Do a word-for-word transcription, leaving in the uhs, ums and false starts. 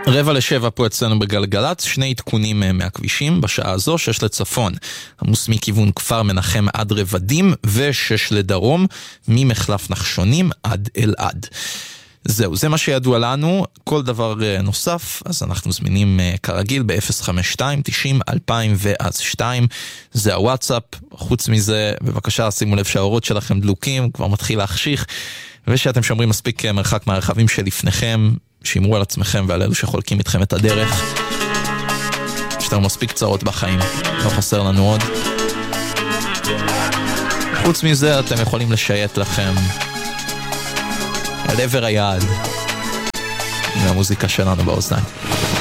רבע לשבע פה אצלנו בגלגלץ, שני עדכונים מהכבישים בשעה הזו, שש לצפון, עמוס מכיוון כפר מנחם עד רבדים, ושש לדרום, ממחלף נחשונים עד אלעד. זהו, זה מה שידוע לנו. כל דבר נוסף, אז אנחנו זמינים כרגיל ב-אפס חמש שתיים תשעים אלפיים ואז שתיים, זה הוואטסאפ. חוץ מזה, בבקשה שימו לב שהאורות שלכם דלוקים, כבר מתחיל להחשיך, ושאתם שומרים מספיק מרחק מהרכבים שלפניכם, שימרו על עצמכם ועל אלו שחולקים איתכם את הדרך. שאתם מספיק צרות בחיים, לא חסר לנו עוד. חוץ מזה, אתם יכולים לשייט לכם על עבר היעד עם המוזיקה שלנו באוזניים.